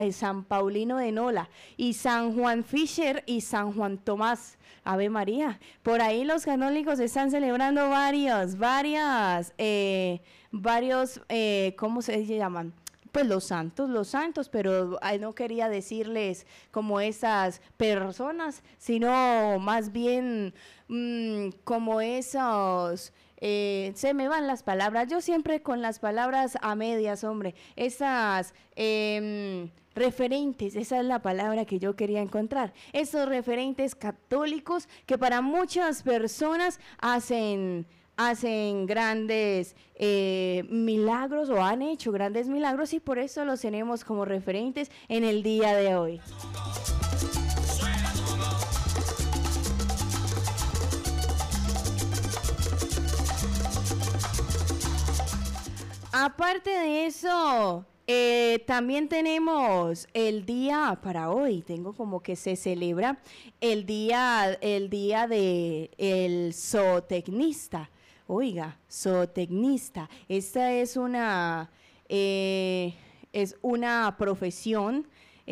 San Paulino de Nola y San Juan Fisher y San Juan Tomás. Ave María. Por ahí los católicos están celebrando varios, ¿cómo se llaman? Pues los santos, pero no quería decirles como esas personas, sino más bien como esos... se me van las palabras, yo siempre con las palabras a medias, hombre, esas referentes, esa es la palabra que yo quería encontrar, esos referentes católicos que para muchas personas hacen grandes milagros o han hecho grandes milagros y por eso los tenemos como referentes en el día de hoy. Aparte de eso, también tenemos el día para hoy, tengo como que se celebra el día del zootecnista. Oiga, zootecnista, esta es una profesión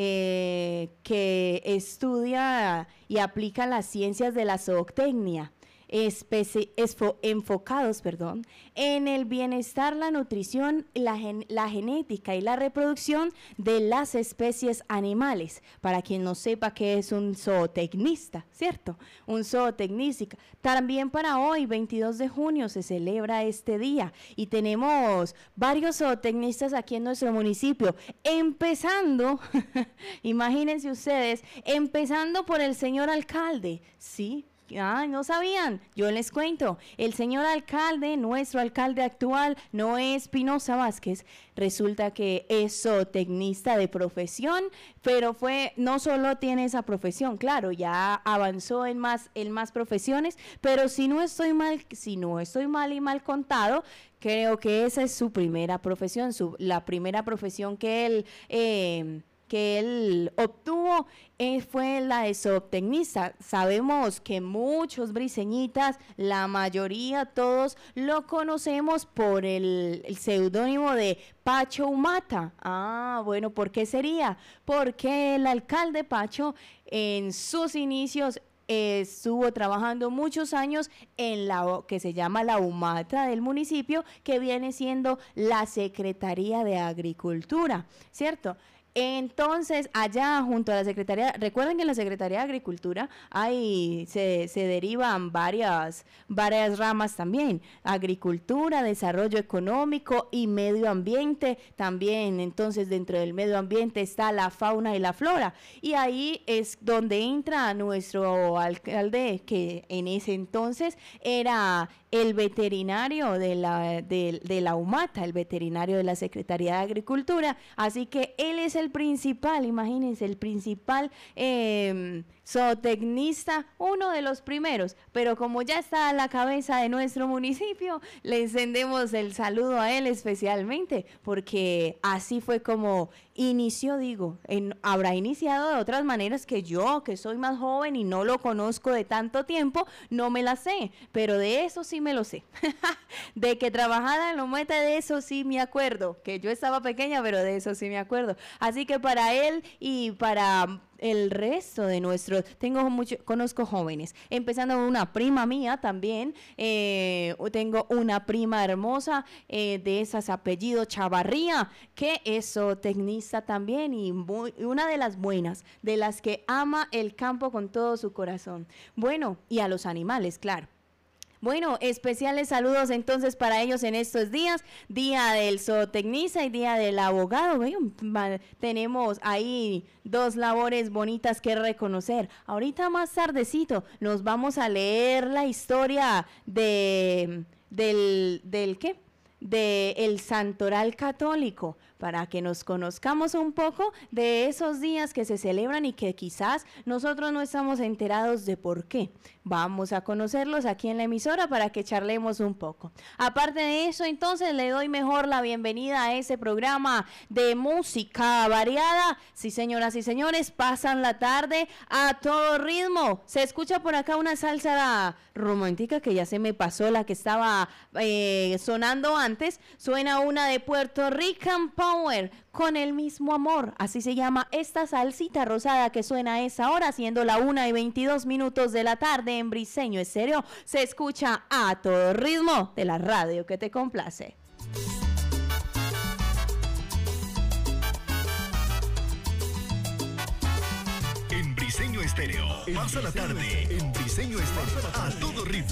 que estudia y aplica las ciencias de la zootecnia. Enfocados en el bienestar, la nutrición, la genética y la reproducción de las especies animales. Para quien no sepa qué es un zootecnista, ¿cierto? Un zootecnista. También para hoy, 22 de junio, se celebra este día y tenemos varios zootecnistas aquí en nuestro municipio, empezando, imagínense ustedes, empezando por el señor alcalde, ¿sí? No sabían, yo les cuento, el señor alcalde, nuestro alcalde actual, Noé Espinosa Vázquez, resulta que es zootecnista de profesión, pero no solo tiene esa profesión, claro, ya avanzó en más profesiones, pero si no estoy mal y mal contado, creo que esa es su primera profesión, la primera profesión que él obtuvo fue la de zootecnista. Sabemos que muchos briseñitas, la mayoría, todos lo conocemos por el seudónimo de Pacho Humata. Bueno, ¿por qué sería? Porque el alcalde Pacho en sus inicios estuvo trabajando muchos años en la que se llama la Humata del municipio, que viene siendo la Secretaría de Agricultura, ¿cierto? Entonces, allá junto a la Secretaría, recuerden que en la Secretaría de Agricultura se derivan varias ramas también, agricultura, desarrollo económico y medio ambiente también. Entonces, dentro del medio ambiente está la fauna y la flora, y ahí es donde entra nuestro alcalde, que en ese entonces era el veterinario de la Humata, el veterinario de la Secretaría de Agricultura, así que él es el principal, imagínense, el principal zootecnista, uno de los primeros, pero como ya está a la cabeza de nuestro municipio, le encendemos el saludo a él especialmente, porque así fue como inició, habrá iniciado de otras maneras que yo, que soy más joven y no lo conozco de tanto tiempo, no me la sé, pero de eso sí me lo sé, de que trabajaba en la Humata, de eso sí me acuerdo, que yo estaba pequeña, pero de eso sí me acuerdo, así que para él y para el resto de conozco jóvenes, empezando una prima mía también, tengo una prima hermosa de esas apellido Chavarría, que es zootecnista también y una de las buenas, de las que ama el campo con todo su corazón. Bueno, y a los animales, claro. Bueno, especiales saludos entonces para ellos en estos días, día del zootecnista y día del abogado. Bueno, tenemos ahí dos labores bonitas que reconocer. Ahorita más tardecito nos vamos a leer la historia del ¿qué? Del Santoral Católico, para que nos conozcamos un poco de esos días que se celebran y que quizás nosotros no estamos enterados de por qué. Vamos a conocerlos aquí en la emisora para que charlemos un poco. Aparte de eso, entonces le doy mejor la bienvenida a ese programa de música variada. Sí, señoras y señores, pasan la tarde a todo ritmo. Se escucha por acá una salsa romántica que ya se me pasó, la que estaba sonando antes. antes, suena una de Puerto Rican Power, Con el mismo amor. Así se llama esta salsita rosada que suena a esa hora, siendo la 1:22 de la tarde en Briseño Estéreo. Se escucha a todo ritmo de la radio que te complace. En Briseño Estéreo, pasa la tarde en Briseño Estéreo, a todo ritmo.